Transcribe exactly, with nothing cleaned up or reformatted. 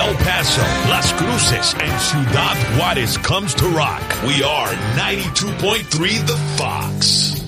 El Paso, Las Cruces, and Ciudad Juarez comes to rock. We are ninety-two point three The Fox.